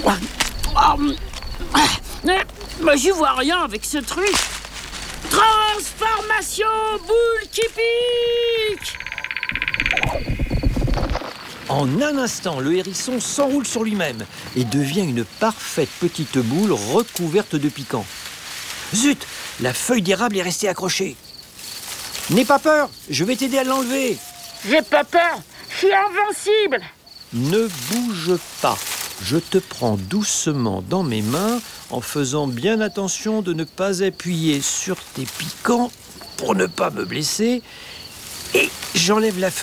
Mais j'y vois rien avec ce truc. Transformation boule qui pique. En un instant, le hérisson s'enroule sur lui-même et devient une parfaite petite boule recouverte de piquants. Zut, la feuille d'érable est restée accrochée. N'aie pas peur, je vais t'aider à l'enlever. J'ai pas peur, je suis invincible. Ne bouge pas. Je te prends doucement dans mes mains en faisant bien attention de ne pas appuyer sur tes piquants pour ne pas me blesser. Et j'enlève la feuille.